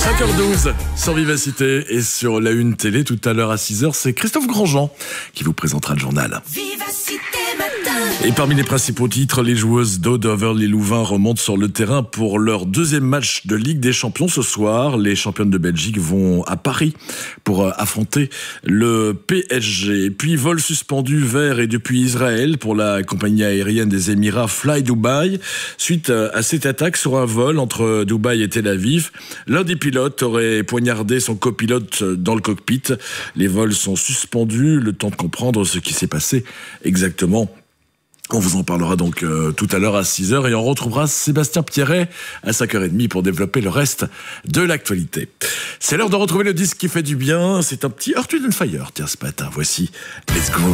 5h12 sur Vivacité et sur la Une télé tout à l'heure à 6h, c'est Christophe Grandjean qui vous présentera le journal. Vivacité matin. Et parmi les principaux titres, les joueuses d'Aude-Louvain remontent sur le terrain pour leur deuxième match de Ligue des Champions ce soir. Les championnes de Belgique vont à Paris pour affronter le PSG. Puis vol suspendu vers et depuis Israël pour la compagnie aérienne des Émirats Fly Dubai. Suite à cette attaque sur un vol entre Dubaï et Tel Aviv, l'un des pilotes aurait poignardé son copilote dans le cockpit. Les vols sont suspendus, le temps de comprendre ce qui s'est passé exactement. On vous en parlera donc tout à l'heure à 6h et on retrouvera Sébastien Pierret à 5h30 pour développer le reste de l'actualité. C'est l'heure de retrouver le disque qui fait du bien. C'est un petit Earth, Wind & Fire. Tiens, ce matin, voici Let's Go.